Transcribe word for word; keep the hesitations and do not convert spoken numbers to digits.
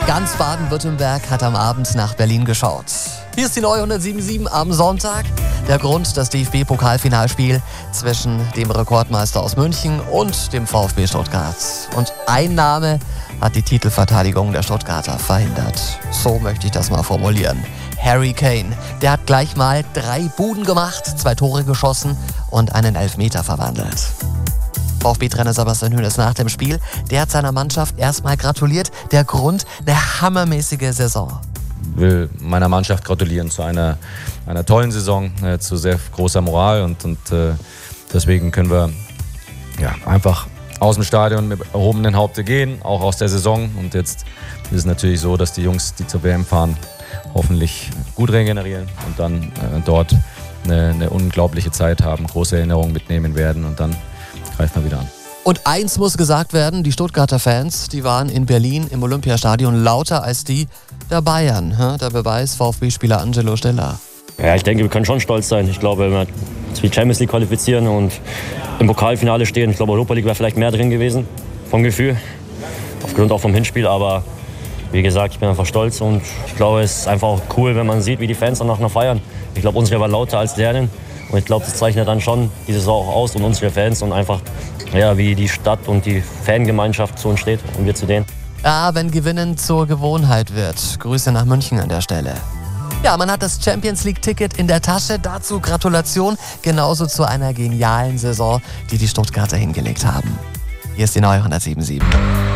Ganz Baden-Württemberg hat am Abend nach Berlin geschaut. Hier ist die neue hundertsieben Komma sieben am Sonntag. Der Grund, das D F B-Pokalfinalspiel zwischen dem Rekordmeister aus München und dem VfB Stuttgart. Und ein Name hat die Titelverteidigung der Stuttgarter verhindert. So möchte ich das mal formulieren. Harry Kane. Der hat gleich mal drei Buden gemacht, zwei Tore geschossen und einen Elfmeter verwandelt. VfB-Trainer Sebastian Hoeneß nach dem Spiel, der hat seiner Mannschaft erstmal gratuliert. Der Grund, eine hammermäßige Saison. Ich will meiner Mannschaft gratulieren zu einer, einer tollen Saison, äh, zu sehr großer Moral und, und äh, deswegen können wir ja, einfach aus dem Stadion mit erhobenen Haupte gehen, auch aus der Saison. Und jetzt ist es natürlich so, dass die Jungs, die zur W M fahren, hoffentlich gut regenerieren und dann äh, dort eine, eine unglaubliche Zeit haben, große Erinnerungen mitnehmen werden und dann greifen wir wieder an. Und eins muss gesagt werden, die Stuttgarter Fans, die waren in Berlin im Olympiastadion lauter als die der Bayern. Der Beweis, VfB-Spieler Angelo Stiller. Ja, ich denke, wir können schon stolz sein. Ich glaube, wenn wir die Champions League qualifizieren und im Pokalfinale stehen, ich glaube, Europa League wäre vielleicht mehr drin gewesen, vom Gefühl, aufgrund auch vom Hinspiel. Aber wie gesagt, ich bin einfach stolz und ich glaube, es ist einfach auch cool, wenn man sieht, wie die Fans danach noch feiern. Ich glaube, unsere war lauter als deren. Und ich glaube, das zeichnet dann schon die Saison auch aus und unsere Fans und einfach, ja, wie die Stadt und die Fangemeinschaft zu uns steht und wir zu denen. Ja, wenn Gewinnen zur Gewohnheit wird. Grüße nach München an der Stelle. Ja, man hat das Champions League-Ticket in der Tasche. Dazu Gratulation. Genauso zu einer genialen Saison, die die Stuttgarter hingelegt haben. Hier ist die neue hundertsieben Komma sieben.